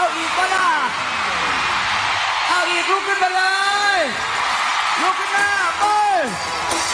อีกก็ล่ะเอาอีกลุกขึ้นมาเลยลุกขึ้นมาไป